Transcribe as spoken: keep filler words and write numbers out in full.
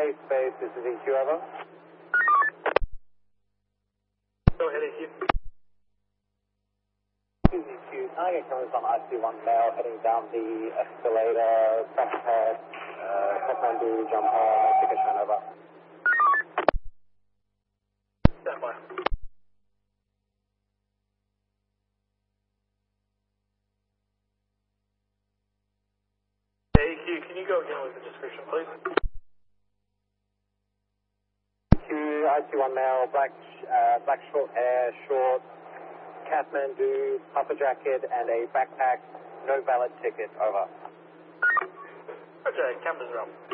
K space, this is E Q, over. Go ahead, E Q. E Q, can I get cameras on I C one male heading down the escalator, backpack, uh, Kathmandu, jumper, ticket shown, over. Stand by. Hey, E Q, can you go again with the description, please? E Q, I C one male, black, uh, black short hair, short, Kathmandu, puffer jacket, and a backpack, no valid ticket, over. Okay, cameras are up.